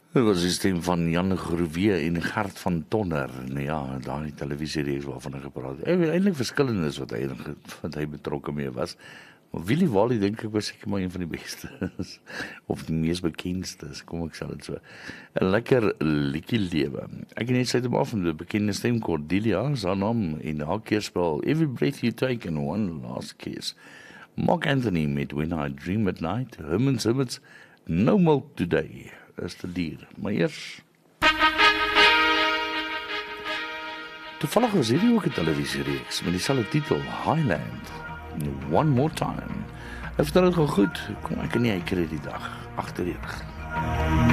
Dit was die stem van Jan Groewe en Gert van Tonner. Nou ja, daai televisiereeks waarvan ek gepraat het. Eintlik verskillendes wat hy betrokke mee was. Maar Willie Wally dink ek was seker maar een van die beste of die mees bekendstes, kom ek sal dit so. 'n Lekker liedjie lewe. Ek het net sy het af van die bekende stem Cordelia, sy naam en haar keerspel Every Breath You Take and One Last Kiss. Mark Anthony met When I Dream at Night, Herman Simmons, No Milk Today. Is te duur, maar eers toevallig was hierdie ook 'n televisiereeks met dieselfde titel, Highland, One More Time. Ek vertel dit gou goed, kom ek nie, hy kry die dag agter die rug.